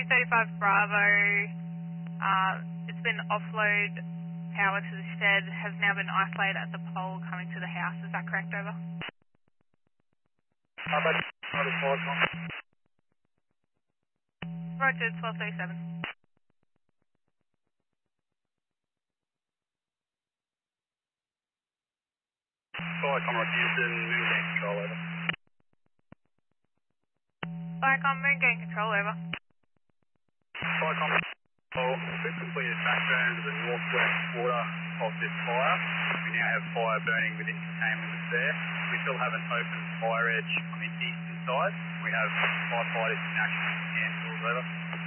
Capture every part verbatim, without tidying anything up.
thirty-five Bravo, uh, it's been offload power to the shed, has now been isolated at the pole coming to the house. Is that correct, over? Roger, twelve thirty-seven. Viacom Houston, moon gain control, over. Viacom, moon gain control, over. Viacom, well, we've completed backburn to the northwest quarter of this fire. We now have fire burning within containment there. We still have an open fire edge on the eastern side. We have firefighters in action with hand tools, over.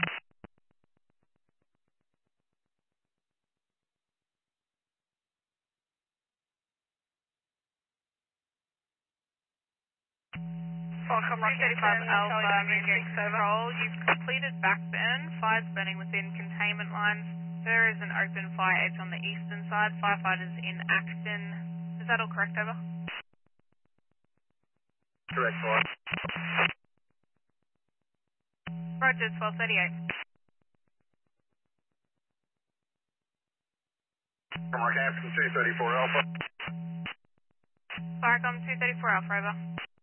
Welcome, Rock thirty-five Alpha, moon gain control. You've completed backburn. Fire's burning within containment lines. There is an open fire edge on the eastern side. Firefighters in action. Is that all correct, over? Correct, fire. Roger, twelve thirty-eight. From Rockhampton, two thirty-four Alpha. Viacom, two thirty-four Alpha, over.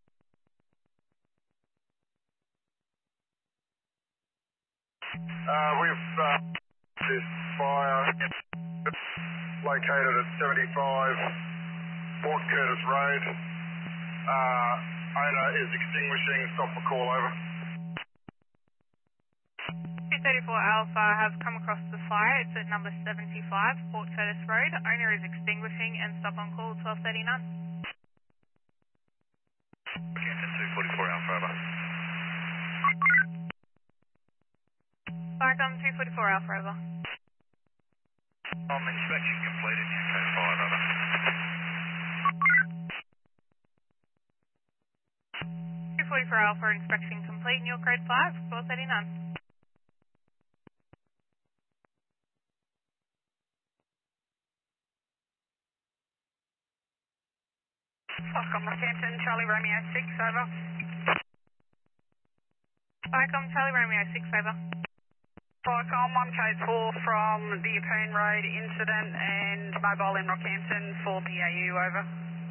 Uh, we've uh, this fire located at seventy-five Port Curtis Road. Uh, owner is extinguishing. Stop for call, over. two thirty-four Alpha has come across the fire. It's at number seventy-five Port Curtis Road. Owner is extinguishing and stop on call twelve thirty-nine. Rockhampton, two forty-four Alpha, over. Viacom, two forty-four Alpha, over. Um, inspection completed, new code five, over. two forty-four Alpha, inspection complete, new code five, twelve thirty-nine. Viacom, Rockhampton, Charlie Romeo six, over. Viacom, Charlie Romeo six, over. Viacom, one code four from the Yeppoon Road incident and mobile in Rockhampton for B A U, over.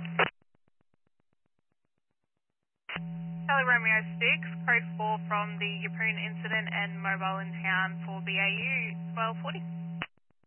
Charlie Romeo six, code four from the Yeppoon incident and mobile in town for B A U twelve forty.